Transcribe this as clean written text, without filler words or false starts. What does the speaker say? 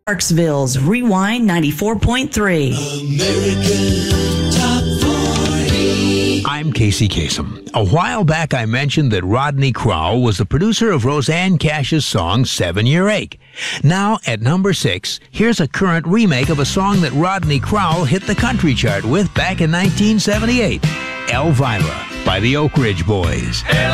Parksville's Rewind 94.3. American Top 40. I'm Casey Kasem. A while back I mentioned that Rodney Crowell was the producer of Rosanne Cash's song 7-Year Ache. Now, at number 6, here's a current remake of a song that Rodney Crowell hit the country chart with back in 1978, Elvira by the Oak Ridge Boys.